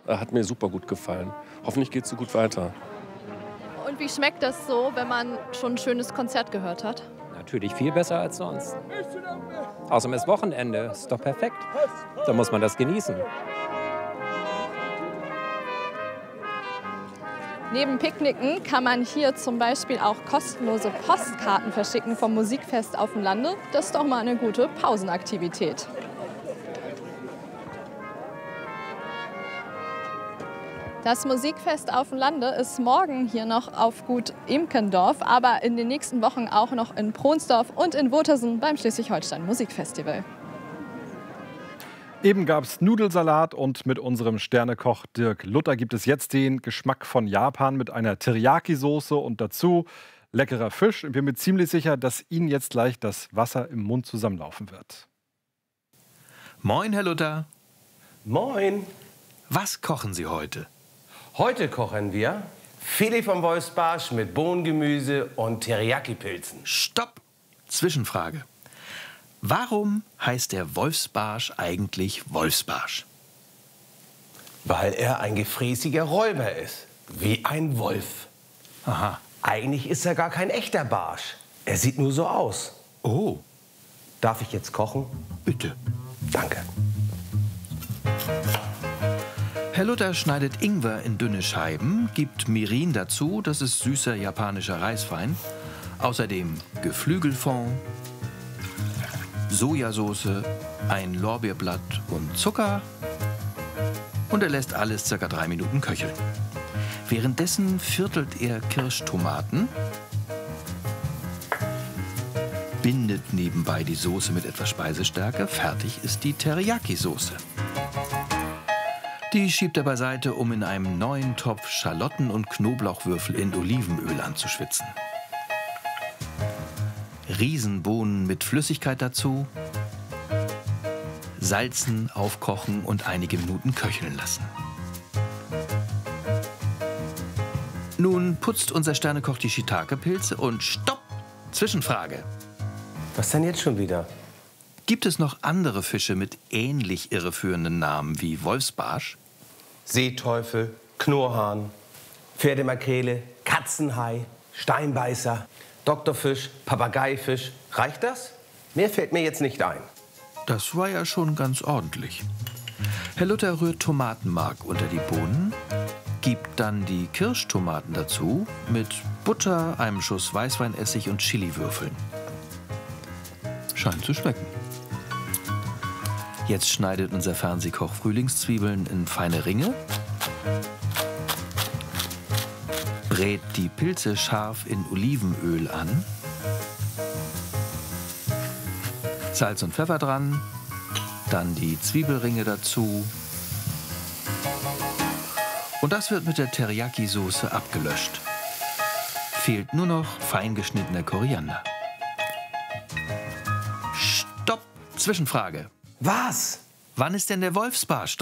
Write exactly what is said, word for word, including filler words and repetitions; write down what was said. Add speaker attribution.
Speaker 1: Äh, hat mir super gut gefallen. Hoffentlich geht es so gut weiter.
Speaker 2: Und wie schmeckt das so, wenn man schon ein schönes Konzert gehört hat?
Speaker 3: Natürlich viel besser als sonst. Außerdem ist Wochenende, ist doch perfekt. Da muss man das genießen.
Speaker 2: Neben Picknicken kann man hier zum Beispiel auch kostenlose Postkarten verschicken vom Musikfest auf dem Lande. Das ist doch mal eine gute Pausenaktivität. Das Musikfest auf dem Lande ist morgen hier noch auf Gut Imkendorf, aber in den nächsten Wochen auch noch in Pronsdorf und in Wurtersen beim Schleswig-Holstein Musikfestival.
Speaker 4: Eben gab es Nudelsalat und mit unserem Sternekoch Dirk Luther gibt es jetzt den Geschmack von Japan mit einer Teriyaki-Soße und dazu leckerer Fisch. Ich bin mir ziemlich sicher, dass Ihnen jetzt gleich das Wasser im Mund zusammenlaufen wird.
Speaker 5: Moin, Herr Luther.
Speaker 6: Moin.
Speaker 5: Was kochen Sie heute?
Speaker 6: Heute kochen wir Filet vom Wolfsbarsch mit Bohnengemüse und Teriyaki-Pilzen.
Speaker 5: Stopp! Zwischenfrage. Warum heißt der Wolfsbarsch eigentlich Wolfsbarsch?
Speaker 6: Weil er ein gefräßiger Räuber ist, wie ein Wolf.
Speaker 5: Aha.
Speaker 6: Eigentlich ist er gar kein echter Barsch. Er sieht nur so aus.
Speaker 5: Oh.
Speaker 6: Darf ich jetzt kochen?
Speaker 5: Bitte.
Speaker 6: Danke.
Speaker 5: Herr Luther schneidet Ingwer in dünne Scheiben, gibt Mirin dazu, das ist süßer japanischer Reiswein. Außerdem Geflügelfond, Sojasauce, ein Lorbeerblatt und Zucker. Und er lässt alles circa drei Minuten köcheln. Währenddessen viertelt er Kirschtomaten, bindet nebenbei die Soße mit etwas Speisestärke. Fertig ist die Teriyaki-Soße. Die schiebt er beiseite, um in einem neuen Topf Schalotten und Knoblauchwürfel in Olivenöl anzuschwitzen. Riesenbohnen mit Flüssigkeit dazu, salzen, aufkochen und einige Minuten köcheln lassen. Nun putzt unser Sternekoch die Shiitake-Pilze und stopp! Zwischenfrage.
Speaker 6: Was denn jetzt schon wieder?
Speaker 5: Gibt es noch andere Fische mit ähnlich irreführenden Namen wie Wolfsbarsch?
Speaker 6: Seeteufel, Knurrhahn, Pferdemakrele, Katzenhai, Steinbeißer, Doktorfisch, Papageifisch. Reicht das? Mehr fällt mir jetzt nicht ein.
Speaker 5: Das war ja schon ganz ordentlich. Herr Luther rührt Tomatenmark unter die Bohnen, gibt dann die Kirschtomaten dazu mit Butter, einem Schuss Weißweinessig und Chiliwürfeln. Scheint zu schmecken. Jetzt schneidet unser Fernsehkoch Frühlingszwiebeln in feine Ringe, brät die Pilze scharf in Olivenöl an, Salz und Pfeffer dran, dann die Zwiebelringe dazu und das wird mit der Teriyaki-Soße abgelöscht. Fehlt nur noch fein geschnittener Koriander. Stopp! Zwischenfrage.
Speaker 6: Was?
Speaker 5: Wann ist denn der Wolfsbarsch